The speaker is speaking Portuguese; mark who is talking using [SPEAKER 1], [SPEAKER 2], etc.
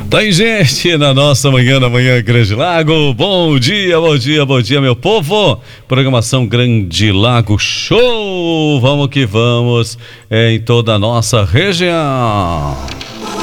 [SPEAKER 1] Tem gente na nossa manhã, na manhã Grande Lago. Bom dia, bom dia, bom dia, meu povo. Programação Grande Lago Show. Vamos que vamos em toda a nossa região.